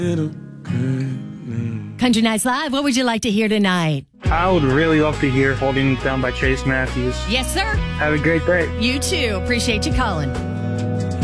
Country Nights Live, what would you like to hear tonight? I would really love to hear Holding Me Down by Chase Matthews. Yes, sir. Have a great day. You too. Appreciate you calling.